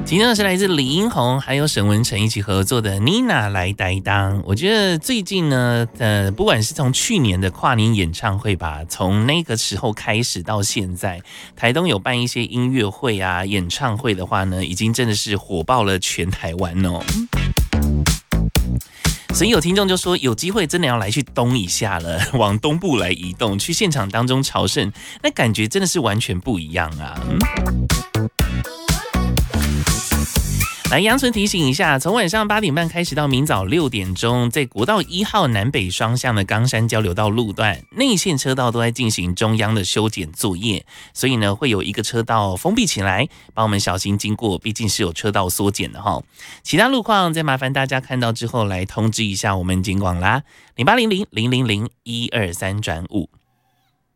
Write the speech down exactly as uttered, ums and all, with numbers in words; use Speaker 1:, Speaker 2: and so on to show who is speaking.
Speaker 1: 今天呢是来自李英宏还有沈文成一起合作的 Nina 来担当。我觉得最近呢，呃，不管是从去年的跨年演唱会吧，从那个时候开始到现在，台东有办一些音乐会啊、演唱会的话呢，已经真的是火爆了全台湾哦。所以有听众就说，有机会真的要来去东一下了，往东部来移动，去现场当中朝圣，那感觉真的是完全不一样啊。嗯来，杨纯提醒一下，从晚上八点半开始到明早六点钟，在国道一号南北双向的冈山交流道路段，内线车道都在进行中央的修剪作业，所以呢，会有一个车道封闭起来，帮我们小心经过，毕竟是有车道缩减的哈。其他路况再麻烦大家看到之后来通知一下我们警广啦，零八零零零零零一二三转五。